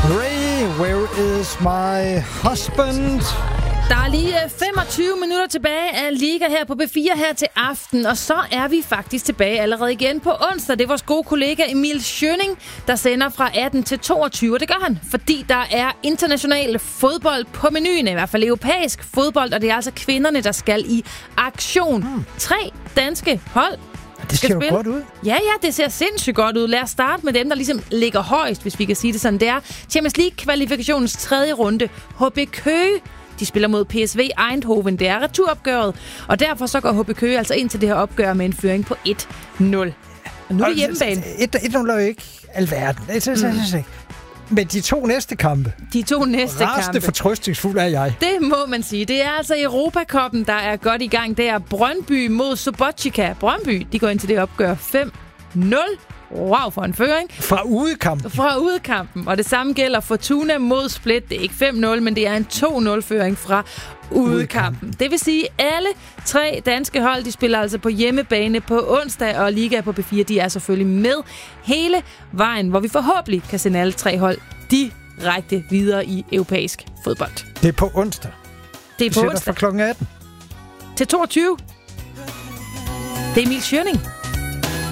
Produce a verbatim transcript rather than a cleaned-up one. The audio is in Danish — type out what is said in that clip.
Ray, where is my husband? Der er lige femogtyve minutter tilbage af Liga her på B fire her til aften, og så er vi faktisk tilbage allerede igen på onsdag. Det er vores gode kollega Emil Schønning, der sender fra atten til toogtyve. Det gør han, fordi der er international fodbold på menuen, i hvert fald europæisk fodbold, og det er altså kvinderne, der skal i aktion. Hmm. Tre danske hold. Det ser jo godt ud. Ja, ja, det ser sindssygt godt ud. Lad os starte med dem, der ligesom ligger højst, hvis vi kan sige det sådan. Det er Champions League-kvalifikationens tredje runde. H B Køge, de spiller mod P S V Eindhoven. Det er returopgøret, og derfor så går H B Køge altså ind til det her opgør med en føring på et nul. Og nu er det hjemmebane. et nul er jo ikke alverden. Mm. Men de to næste kampe. De to næste Raste kampe. fortrøstningsfuld er jeg. Det må man sige. Det er altså Europacupen, der er godt i gang. Det er Brøndby mod Subotica. Brøndby, de går ind til det opgør fem nul. Wow, for en føring. Fra udekampen. Fra udekampen. Og det samme gælder Fortuna mod Split. Det er ikke fem nul, men det er en to nul-føring fra udekampen. Det vil sige, at alle tre danske hold, de spiller altså på hjemmebane på onsdag, og Liga på B fire, de er selvfølgelig med hele vejen, hvor vi forhåbentlig kan sende alle tre hold direkte videre i europæisk fodbold. Det er på onsdag. Det er på onsdag. Fra klokken atten. Til toogtyve. Det er Emil Schønning.